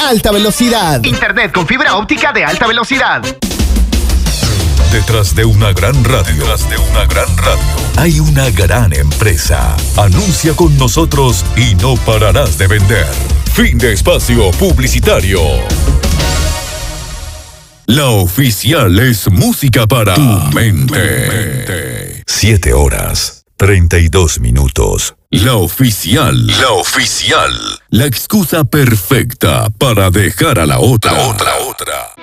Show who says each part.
Speaker 1: alta velocidad.
Speaker 2: Internet con fibra óptica de alta velocidad.
Speaker 3: Detrás de una gran radio, hay una gran empresa. Anuncia con nosotros y no pararás de vender. Fin de espacio publicitario. La Oficial es música para tu mente. 7 horas, 32 minutos. La Oficial. La excusa perfecta para dejar a la otra.